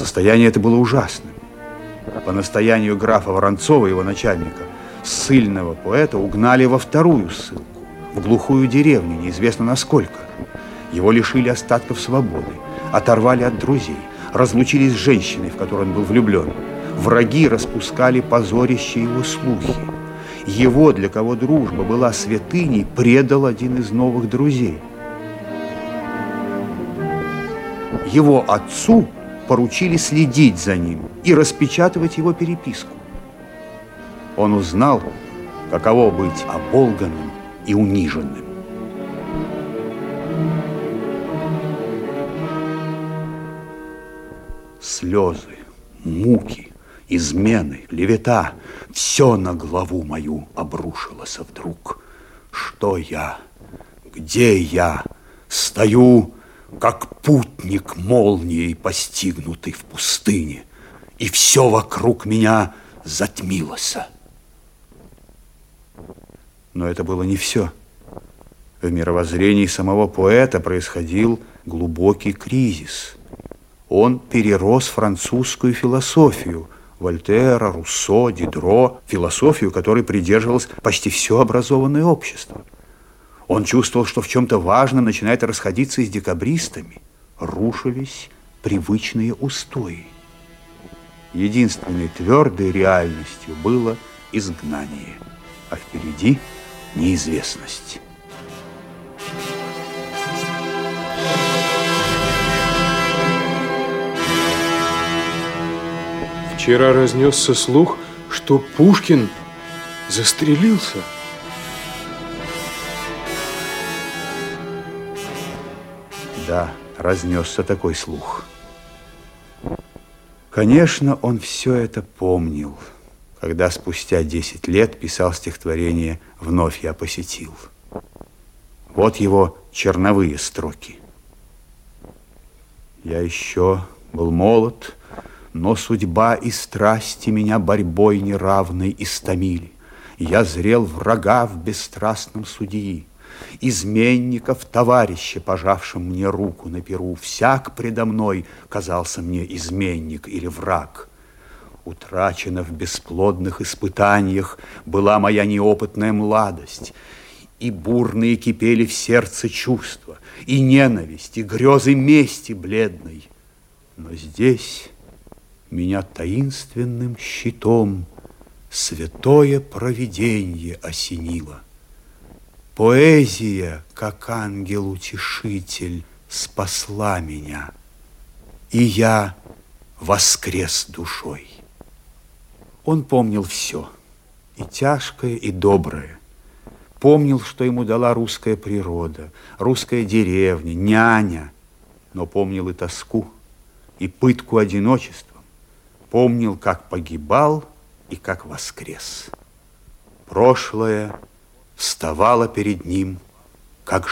Состояние это было ужасным. По настоянию графа Воронцова, его начальника, ссыльного поэта угнали во вторую ссылку, в глухую деревню, неизвестно насколько. Его лишили остатков свободы, оторвали от друзей, разлучили с женщиной, в которую он был влюблен. Враги распускали позорящие его слухи. Его, для кого дружба была святыней, предал один из новых друзей. Его отцу поручили следить за ним и распечатывать его переписку. Он узнал, каково быть оболганным и униженным. Слезы, муки, измены, клевета — все на главу мою обрушилось вдруг. Что я? Где я? Стою, как путник молнией, постигнутый в пустыне, и все вокруг меня затмилось. Но это было не все. В мировоззрении самого поэта происходил глубокий кризис. Он перерос французскую философию Вольтера, Руссо, Дидро, философию, которой придерживалось почти все образованное общество. Он чувствовал, что в чем-то важном начинает расходиться с декабристами. Рушились привычные устои. Единственной твердой реальностью было изгнание, а впереди неизвестность. Вчера разнесся слух, что Пушкин застрелился. Да, разнесся такой слух. Конечно, он все это помнил, когда спустя 10 лет писал стихотворение «Вновь я посетил». Вот его черновые строки. Я еще был молод, но судьба и страсти меня борьбой неравной истомили. Я зрел врага в бесстрастном судьи, изменников товарища, пожавшим мне руку на перу. Всяк предо мной казался мне изменник или враг. Утрачена в бесплодных испытаниях была моя неопытная младость, и бурные кипели в сердце чувства, и ненависть, и грезы мести бледной. Но здесь меня таинственным щитом святое провиденье осенило. Поэзия, как ангел-утешитель, спасла меня, и я воскрес душой. Он помнил все, и тяжкое, и доброе. Помнил, что ему дала русская природа, русская деревня, няня, но помнил и тоску, и пытку одиночеством. Помнил, как погибал и как воскрес. Прошлое вставало перед ним